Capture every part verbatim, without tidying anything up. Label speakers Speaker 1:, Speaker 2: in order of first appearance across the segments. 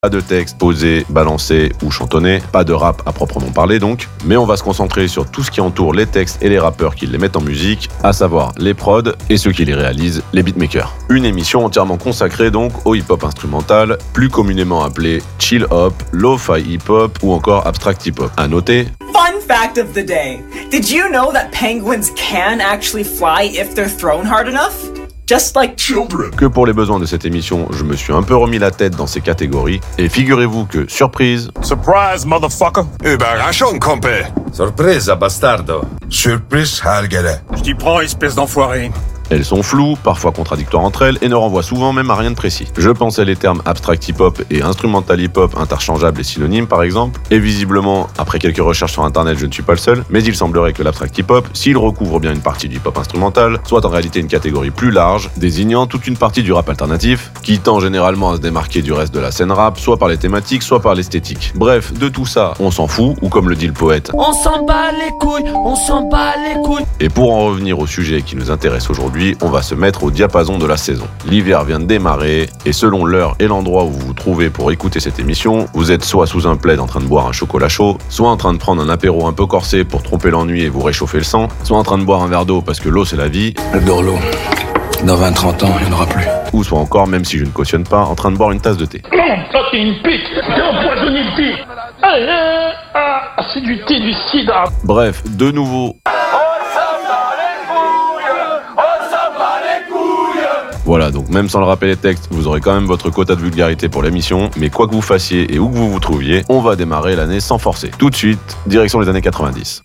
Speaker 1: Pas de texte posé, balancé ou chantonné, pas de rap à proprement parler donc, mais on va se concentrer sur tout ce qui entoure les textes et les rappeurs qui les mettent en musique, à savoir les prods et ceux qui les réalisent, les beatmakers. Une émission entièrement consacrée donc au hip-hop instrumental, plus communément appelé chill hop, lo-fi hip-hop ou encore abstract hip-hop. À noter,
Speaker 2: Fun fact of the day. Did you know that penguins can actually fly if they're thrown hard enough? Just like children.
Speaker 1: Que pour les besoins de cette émission, je me suis un peu remis la tête dans ces catégories, et figurez-vous que, surprise...
Speaker 3: Surprise, motherfucker!
Speaker 4: Überraschung, Kumpel!
Speaker 5: Sorpresa, bastardo!
Speaker 4: Surprise, Halgele!
Speaker 3: Je t'y prends, espèce d'enfoiré!
Speaker 1: Elles sont floues, parfois contradictoires entre elles, et ne renvoient souvent même à rien de précis. Je pensais les termes abstract hip-hop et instrumental hip-hop interchangeables et synonymes par exemple, et visiblement, après quelques recherches sur internet, je ne suis pas le seul, mais il semblerait que l'abstract hip-hop, s'il recouvre bien une partie du hip-hop instrumental, soit en réalité une catégorie plus large, désignant toute une partie du rap alternatif, qui tend généralement à se démarquer du reste de la scène rap, soit par les thématiques, soit par l'esthétique. Bref, de tout ça, on s'en fout, ou comme le dit le poète,
Speaker 6: on s'en bat les couilles, on s'en bat les couilles.
Speaker 1: Et pour en revenir au sujet qui nous intéresse aujourd'hui, on va se mettre au diapason de la saison. L'hiver vient de démarrer, et selon l'heure et l'endroit où vous vous trouvez pour écouter cette émission, vous êtes soit sous un plaid en train de boire un chocolat chaud, soit en train de prendre un apéro un peu corsé pour tromper l'ennui et vous réchauffer le sang, soit en train de boire un verre d'eau parce que l'eau c'est la vie.
Speaker 5: J'adore l'eau. Dans vingt trente ans, il n'y en aura plus.
Speaker 1: Ou soit encore, même si je ne cautionne pas, en train de boire une tasse de thé.
Speaker 7: Non, ça c'est une pique, c'est empoisonné le thé. Ah, ah, c'est du thé du sida.
Speaker 1: Bref, de nouveau... Voilà, donc même sans le rappeler les textes, vous aurez quand même votre quota de vulgarité pour l'émission, mais quoi que vous fassiez et où que vous vous trouviez, on va démarrer l'année sans forcer. Tout de suite, direction les années quatre-vingt-dix.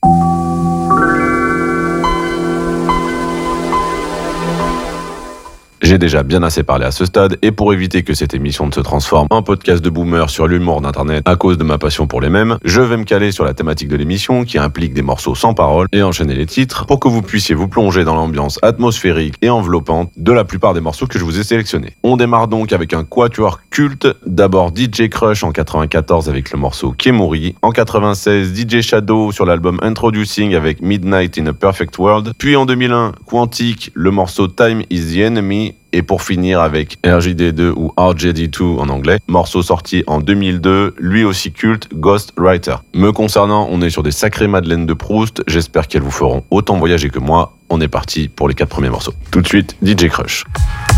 Speaker 1: J'ai déjà bien assez parlé à ce stade, et pour éviter que cette émission ne se transforme en podcast de boomer sur l'humour d'internet à cause de ma passion pour les mêmes, je vais me caler sur la thématique de l'émission qui implique des morceaux sans parole et enchaîner les titres pour que vous puissiez vous plonger dans l'ambiance atmosphérique et enveloppante de la plupart des morceaux que je vous ai sélectionnés. On démarre donc avec un quatuor culte, d'abord D J Krush en quatre-vingt-quatorze avec le morceau Kemuri, en quatre-vingt-seize D J Shadow sur l'album Introducing avec Midnight in a Perfect World, puis en deux mille un Quantique, le morceau Time is the Enemy, et pour finir avec R J D deux ou R J D deux en anglais, morceau sorti en deux mille deux, lui aussi culte, Ghost Writer. Me concernant, on est sur des sacrées madeleines de Proust, j'espère qu'elles vous feront autant voyager que moi. On est parti pour les quatre premiers morceaux. Tout de suite, D J Krush.